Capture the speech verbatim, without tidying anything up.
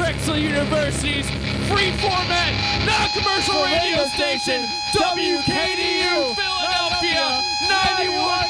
Drexel University's free format, non-commercial radio station, W K D U Philadelphia ninety-one